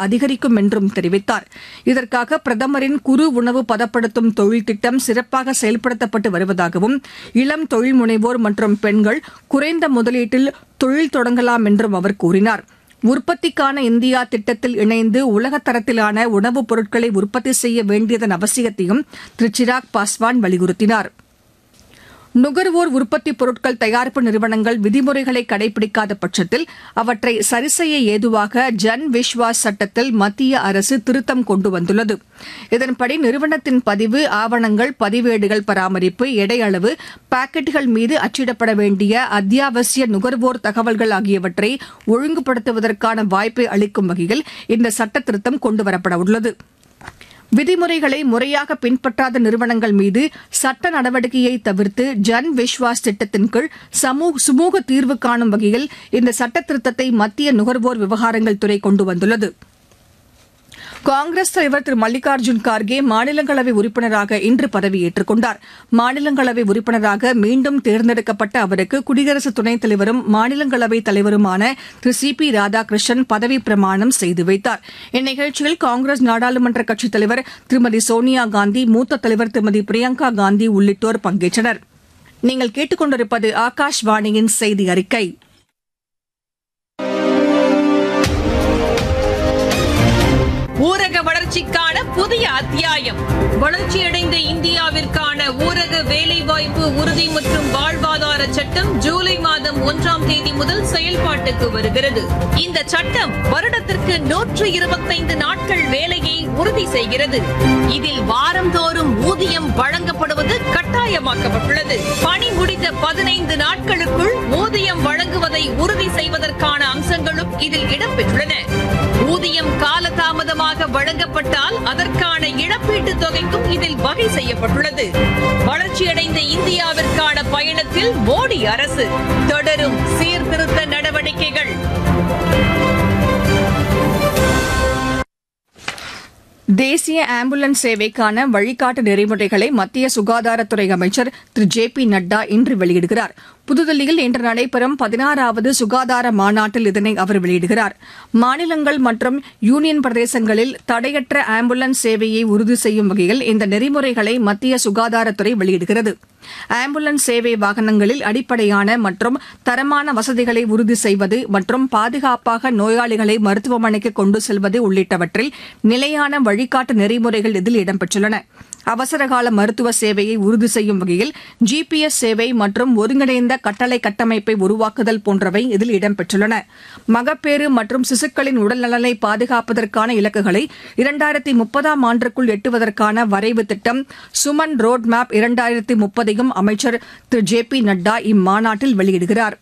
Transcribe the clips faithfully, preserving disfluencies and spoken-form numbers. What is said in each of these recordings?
அதிகரிக்கும் என்றும் தெரிவித்தார். இதற்காக பிரதமரின் குறு உணவு பதப்படுத்தும் தொழில் திட்டம் சிறப்பாக செயல்படுத்தப்பட்டு வருவதாகவும் இளம் தொழில் முனைவோர் மற்றும் பெண்கள் குறைந்த முதலீட்டில் தொழில் தொடங்கலாம் என்றும் அவர் கூறினார். உற்பத்திக்கான இந்தியா திட்டத்தில் இணைந்து உலகத் தரத்திலான உணவுப் பொருட்களை உற்பத்தி செய்ய வேண்டியதன் அவசியத்தையும் திரு சிராக் பாஸ்வான் வலியுறுத்தினார். நுகர்வோர் உற்பத்திப் பொருட்கள் தயாரிப்பு நிறுவனங்கள் விதிமுறைகளை கடைபிடிக்காத பட்சத்தில் அவற்றை சரிசெய்ய ஏதுவாக ஜன் விஸ்வாஸ் சட்டத்தில் மத்திய அரசு திருத்தம் கொண்டு வந்துள்ளது. இதன்படி நிறுவனத்தின் பதிவு, ஆவணங்கள், பதிவேடுகள் பராமரிப்பு, எடை அளவு, பாக்கெட்டுகள் மீது அச்சிடப்பட வேண்டிய அத்தியாவசிய நுகர்வோர் தகவல்கள் ஆகியவற்றை ஒழுங்குபடுத்துவதற்கான வாய்ப்பை அளிக்கும் வகையில் இந்த சட்ட திருத்தம் கொண்டுவரப்பட உள்ளது. விதிமுறைகளை முறையாக பின்பற்றாத நிறுவனங்கள் மீது சட்ட நடவடிக்கையை தவிர்த்து ஜன் விஸ்வாஸ் திட்டத்தின் கீழ் சுமூக தீர்வு காணும் வகையில் இந்த சட்ட திருத்தத்தை மத்திய நுகர்வோர் விவகாரங்கள் துறை கொண்டு வந்துள்ளது. காங்கிரஸ் தலைவர் திரு மல்லிகார்ஜுன் கார்கே மாநிலங்களவை உறுப்பினராக இன்று பதவியேற்றுக் கொண்டார். மாநிலங்களவை உறுப்பினராக மீண்டும் தேர்ந்தெடுக்கப்பட்ட அவருக்கு குடியரசு துணைத் தலைவரும் மாநிலங்களவை தலைவருமான திரு சி பி ராதாகிருஷ்ணன் பதவிப் பிரமாணம் செய்து வைத்தார். இந்நிகழ்ச்சியில் காங்கிரஸ் நாடாளுமன்ற கட்சித் தலைவர் திருமதி சோனியா காந்தி, மூத்த தலைவர் திருமதி பிரியங்கா காந்தி உள்ளிட்டோர் பங்கேற்றனர். நீங்கள் கேட்டுக் கொண்டிருப்பது ஆகாஷ்வாணியின் செய்தி அறிக்கை. ஊரக வளர்ச்சிக்கான புதிய அத்தியாயம். வளர்ச்சியடைந்த இந்தியாவிற்கான ஊரக வேலைவாய்ப்பு உறுதி மற்றும் வாழ்வாதார சட்டம் ஜூலை மாதம் ஒன்றாம் தேதி முதல் செயல்பாட்டுக்கு வருகிறது. இந்த சட்டம் வருடத்திற்கு நூற்று இருபத்தைந்து நாட்கள் வேலையை உறுதி செய்கிறது. இதில் வாரந்தோறும் ஊதியம் வழங்கப்படுவது கட்டாயமாக்கப்பட்டுள்ளது. பணி முடிந்த பதினைந்து நாட்களுக்குள் ஊதியம் வழங்குவதை உறுதி செய்வதற்கான அம்சங்களும் இதில் இடம்பெற்றுள்ளன. ஊதியம் காலதாமதமாக வழங்கப்பட்டால் அதற்கான இழப்பீட்டுத் தொகைக்கும் இதில் வகை செய்யப்பட்டுள்ளது. வளர்ச்சியடைந்த இந்தியாவிற்கான பயணத்தில் மோடி அரசு தொடரும் சீர்திருத்த நடவடிக்கைகள். தேசிய ஆம்புலன்ஸ் சேவைக்கான வழிகாட்டு நெறிமுறைகளை மத்திய சுகாதாரத்துறை அமைச்சர் திரு ஜே பி நட்டா இன்று வெளியிடுகிறார். புதுதில்லியில் இன்று நடைபெறும் பதினாறாவது சுகாதார மாநாட்டில் இதனை அவர் வெளியிடுகிறார். மாநிலங்கள் மற்றும் யூனியன் பிரதேசங்களில் தடையற்ற ஆம்புலன்ஸ் சேவையை உறுதி செய்யும் வகையில் இந்த நெறிமுறைகளை மத்திய சுகாதாரத்துறை வெளியிடுகிறது. ஆம்புலன்ஸ் சேவை வாகனங்களில் அடிப்படையான மற்றும் தரமான வசதிகளை உறுதி செய்வது மற்றும் பாதுகாப்பாக நோயாளிகளை மருத்துவமனைக்கு கொண்டு செல்வது உள்ளிட்டவற்றில் நிலையான வழிகாட்டு நெறிமுறைகள் இதில் இடம்பெற்றுள்ளன. அவசரகால மருத்துவ சேவையை உறுதி செய்யும் வகையில் ஜி பி எஸ் சேவை மற்றும் ஒருங்கிணைந்த கட்டளை கட்டமைப்பை உருவாக்குதல் போன்றவை இதில் இடம்பெற்றுள்ளன. மகப்பேறு மற்றும் சிசுக்களின் உடல்நலனை பாதுகாப்பதற்கான இலக்குகளை இரண்டாயிரத்தி முப்பதாம் ஆண்டிற்குள் எட்டுவதற்கான வரைவு திட்டம் சுமன் ரோட் மேப் இரண்டாயிரத்தி முப்பதையும் அமைச்சர் திரு ஜே பி நட்டா இம்மாநாட்டில் வெளியிடுகிறார்.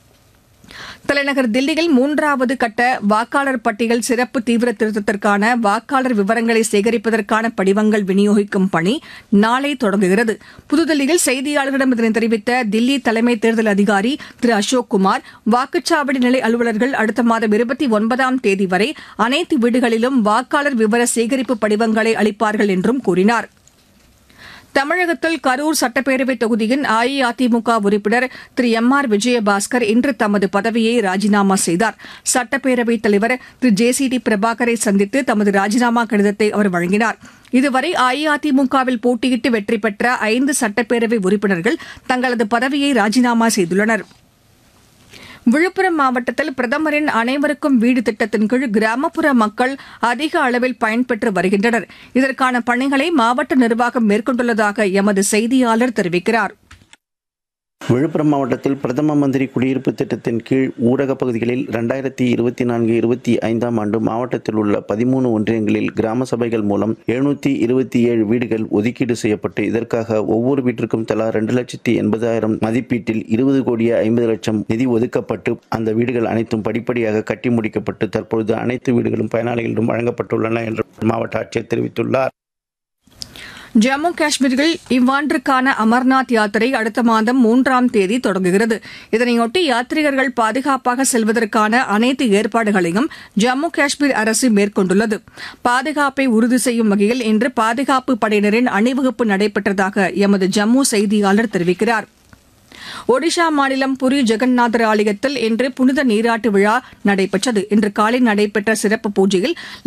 தலைநகர் தில்லியில் மூன்றாவது கட்ட வாக்காளர் பட்டியல் சிறப்பு தீவிர திருத்தத்திற்கான வாக்காளர் விவரங்களை சேகரிப்பதற்கான படிவங்கள் விநியோகிக்கும் பணி நாளை தொடங்குகிறது. புதுதில்லியில் செய்தியாளர்களிடம் இதனை தெரிவித்த தில்லி தலைமை தேர்தல் அதிகாரி திரு அசோக் குமார், வாக்குச்சாவடி நிலை அலுவலர்கள் அடுத்த மாதம் இருபத்தி ஒன்பதாம் தேதி வரை அனைத்து வீடுகளிலும் வாக்காளர் விவர சேகரிப்பு படிவங்களை அளிப்பார்கள் என்றும் கூறினார். தமிழகத்தில் கரூர் சட்டப்பேரவைத் தொகுதியின் அஇஅதிமுக உறுப்பினர் திரு எம் ஆர் விஜயபாஸ்கர் இன்று தமது பதவியை ராஜினாமா செய்தார். சட்டப்பேரவைத் தலைவர் திரு ஜே சி டி பிரபாகரை சந்தித்து தமது ராஜினாமா கடிதத்தை அவர் வழங்கினார். இதுவரை அஇஅதிமுகவில் போட்டியிட்டு வெற்றி பெற்ற ஐந்து சட்டப்பேரவை உறுப்பினர்கள் தங்களது பதவியை ராஜினாமா செய்துள்ளனர். விழுப்புரம் மாவட்டத்தில் பிரதமரின் அனைவருக்கும் வீடு திட்டத்தின் கீழ் கிராமப்புற மக்கள் அதிக அளவில் பயன்பெற்று வருகின்றனர். இதற்கான பணிகளை மாவட்ட நிர்வாகம் மேற்கொண்டுள்ளதாக எமது செய்தியாளர் தெரிவிக்கிறார். விழுப்புரம் மாவட்டத்தில் பிரதம மந்திரி குடியிருப்பு திட்டத்தின் கீழ் ஊரகப் பகுதிகளில் இரண்டாயிரத்தி இருபத்தி நான்கு இருபத்தி ஐந்தாம் ஆண்டு மாவட்டத்தில் உள்ள பதிமூணு ஒன்றியங்களில் கிராம சபைகள் மூலம் எழுநூத்தி இருபத்தி ஏழு வீடுகள் ஒதுக்கீடு செய்யப்பட்டு இதற்காக ஒவ்வொரு வீட்டிற்கும் தலா இரண்டு லட்சத்தி எண்பதாயிரம் மதிப்பீட்டில் இருபது கோடியே ஐம்பது லட்சம் நிதி ஒதுக்கப்பட்டு அந்த வீடுகள் அனைத்தும் படிப்படியாக கட்டி முடிக்கப்பட்டு தற்பொழுது அனைத்து வீடுகளும் பயனாளிகளிடம் வழங்கப்பட்டுள்ளன என்று மாவட்ட ஆட்சியர் தெரிவித்துள்ளார். ஜம்மு காஷ்மீரில் இவ்வாண்டிற்கான அமர்நாத் யாத்திரை அடுத்த மாதம் மூன்றாம் தேதி தொடங்குகிறது. இதனையொட்டி யாத்ரீகர்கள் பாதுகாப்பாக செல்வதற்கான அனைத்து ஏற்பாடுகளையும் ஜம்மு காஷ்மீர் அரசு மேற்கொண்டுள்ளது. பாதுகாப்பை உறுதி செய்யும் வகையில் இன்று பாதுகாப்பு படையினரின் அணிவகுப்பு நடைபெற்றதாக எமது ஜம்மு செய்தியாளர் தெரிவிக்கிறார். ஒடிஷா மாநிலம் புரி ஜெகந்நாதர் ஆலயத்தில் இன்று புனித நீராட்டு விழா நடைபெற்றது. இன்று காலை நடைபெற்ற சிறப்பு பூஜையில்